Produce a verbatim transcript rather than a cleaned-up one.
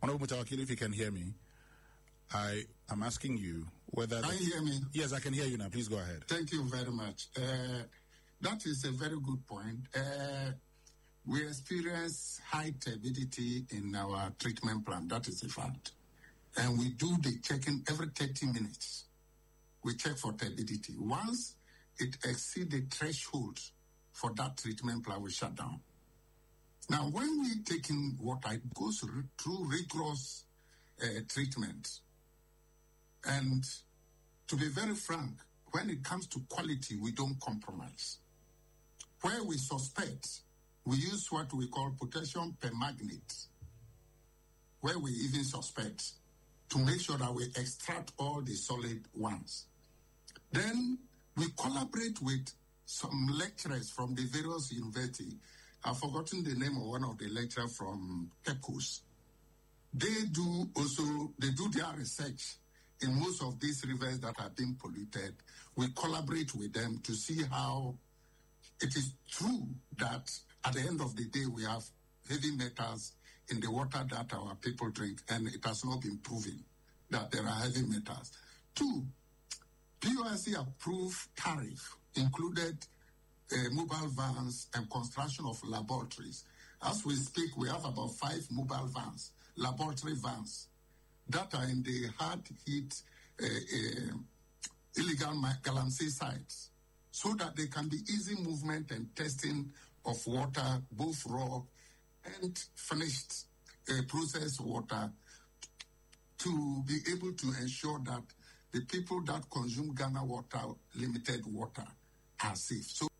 Honorable Mutawakil, if you can hear me, I am asking you whether... Can you hear me? Yes, I can hear you now. Please go ahead. Thank you very much. Uh, that is a very good point. Uh, we experience high turbidity in our treatment plant. That is a fact. And we do the checking every thirty minutes. We check for turbidity. Once it exceeds the threshold for that treatment plant, we shut down. Now, when we take in water, it goes through rigorous uh, treatment. And to be very frank, when it comes to quality, we don't compromise. Where we suspect, we use what we call potassium permanganate, where we even suspect, to make sure that we extract all the solid ones. Then we collaborate with some lecturers from the various universities. I've forgotten the name of one of the lecturers from Pecos. They do also, they do their research in most of these rivers that are being polluted. We collaborate with them to see how it is true that at the end of the day we have heavy metals in the water that our people drink, and it has not been proven that there are heavy metals. Two, P U I C approved tariff included uh, mobile vans and construction of laboratories. As we speak, we have about five mobile vans, laboratory vans, that are in the hard-hit uh, uh, illegal galamsey sites, so that there can be easy movement and testing of water, both raw and finished uh, processed water, to be able to ensure that the people that consume Ghana Water Limited water are safe. So